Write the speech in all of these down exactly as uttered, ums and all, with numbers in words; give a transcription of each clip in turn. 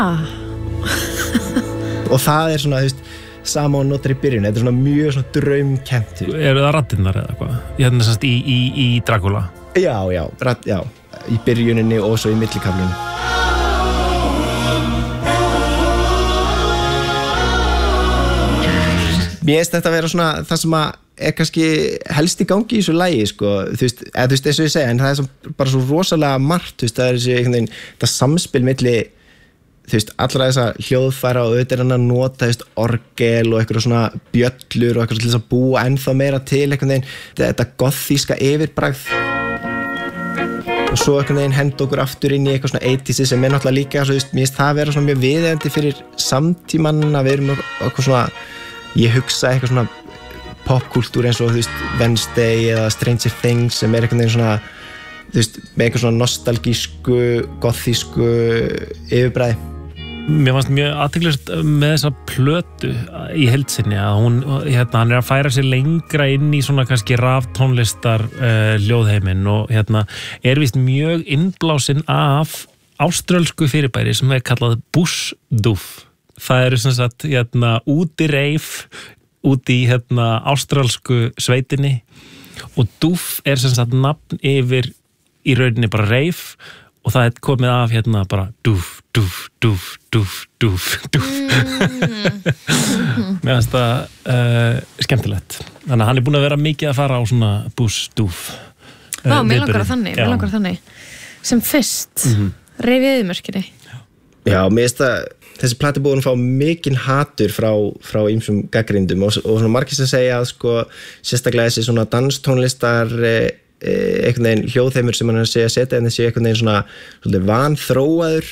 ah. Og það er svona, þú veist, sama og notar í byrjun, þetta er svona mjög svona draumkennt. Eru það raddirnar eða eitthvað? Hérna semst í, í, í Dracula? Já, já, radd, já, í byrjuninni og svo í millikaflunum. Mér finnst þetta að vera svona það sem að er kannski helst í gangi í þessu lagi, sko, þú veist, eða þú veist, eins og ég segja, en það er svo, bara svo rosalega margt, þú veist, það er þessi einhvern veginn, það samspil milli, þú veist, allra þessa hljóðfæra og auðvitað er hann að nota, þú veist, orgel og eitthvað svona bjöllur og eitthvað til þess að búa ennþá meira til einhvern veginn, þetta gothíska yfirbragð og svo einhvern veginn henda okkur aftur inn í eitthvað svona eighties sem er náttúrulega líka, svo, þú veist, mér finnst það vera svona mjög viðeigandi fyrir samtímann að við erum eitthvað svona, ég hugsa eitthvað svona popkultúr eins og, þú veist, Wednesday eða Stranger Things sem er einhvern veginn svona, þú veist, með eitthvað svona nostalgísku, gothísku yfirbræði. Mér fannst mjög athyglisvert með þessa plötu í heild sinni að hún, hérna, hann er að færa sig lengra inn í svona kannski raftónlistar uh, ljóðheiminn og hérna er víst mjög innblásinn af áströlsku fyrirbæri sem er kallað Bush-doof. Það eru sem sagt, hérna, úti reif úti í, hérna, ástralsku sveitinni og doof er sem sagt nafn yfir í rauninni bara reif og það er komið af hérna bara doof, doof, doof, doof, doof, doof. Mér finnst það uh, skemmtilegt. Þannig að hann er búin að vera mikið að fara á svona Bush-doof. Vá, uh, mér langar að þannig, mér langar að þannig. Sem fyrst, mm-hmm. reifið yfirmörkinni. Já, mér finnst það þessi plati er búin að fá mikinn hatur frá, frá ýmsum gagnrýndum og, og svona margir sem segja að sko sérstaklega þessi svona danstónlistar eh, einhvern veginn hljóðheimur sem hann er að segja setja en þessi einhvern veginn svona, svona vanþróaður.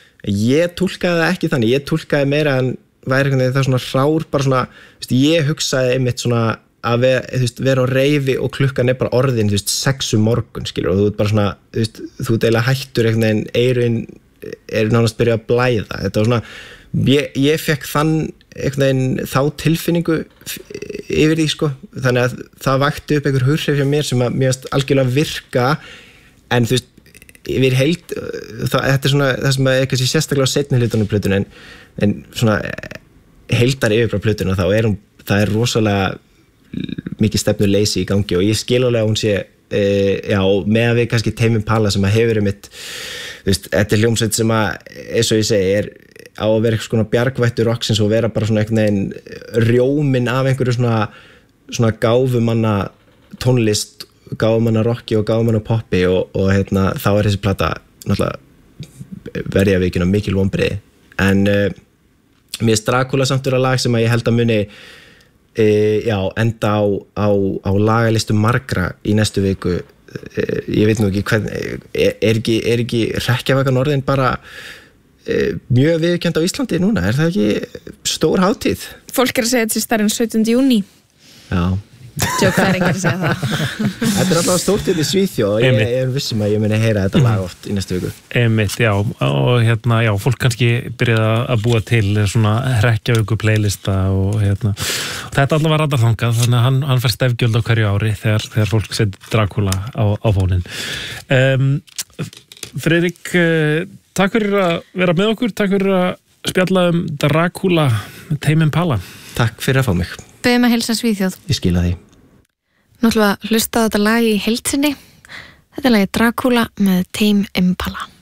Ég túlkaði það ekki þannig, ég túlkaði meira en væri einhvern veginn það svona hrár bara svona, veist, ég hugsaði einmitt svona að vera, þú veist, vera á reifi og klukkan er bara orðin, þú veist, sex um morgun skilur og þú ert bara svona, þú veist, þú ert eiginlega hættur einhvern veginn eyrun er nánast byrjað að blæða þetta var svona, ég, ég fekk þann einhvern veginn þá tilfinningu yfir því sko þannig að það vakti upp einhver hurrif hjá mér sem að mér finnst algjörlega virka en þú veist, yfir heild það, þetta er svona það sem er kannski sérstaklega á seinni hlutunum plötun en, en svona heildar yfir frá plötuna þá er hún, það er rosalega mikið stefnuleysi í gangi og ég skil alveg að hún sé e, já, með að við kannski Tame Impala sem að hefur um mitt þú veist, þetta er hljómsveit sem að, eins og ég segi, er á að vera eitthvað svona bjargvættur rocksins og vera bara svona einhvern veginn rjóminn af einhverju svona, svona gáfumanna tónlist, gáfumanna rocki og gáfumanna poppi og, og hérna, þá er þessi plata náttúrulega verja vikina mikil vonbrigði. En uh, mér er Dracula samt vera lag sem að ég held að muni uh, já, enda á, á, á lagalistum margra í næstu viku. Ég veit nú ekki hvern, er, er ekki, er ekki Reykjavík orðin bara e, mjög viðurkennd á Íslandi núna, er það ekki stór hátíð? Fólk er að segja þetta sé stærri en sautjánda júní. Já. Tjók, það er ekki að segja það. Þetta er alltaf stórt í Svíþjóð og ég, ég er vissum að ég muni heyra þetta lag oft í næstu viku. Einmitt, já, og hérna, já, fólk kannski byrjaði að búa til svona Reykjavíku playlista og hérna, þetta allavega radar þangað, þannig að hann, hann fær stefgjöld á hverju ári þegar, þegar fólk setur Dracula á, á fóninn. Um, Friðrik, takk fyrir að vera með okkur, takk fyrir að spjalla um Dracula Tame Impala. Takk fyrir að fá mig. Beðum að heilsa Svíþjóð. Ég skila því. Náttúrulega hlusta á þetta lag í heild sinni. Þetta er lagið Dracula með Tame Impala.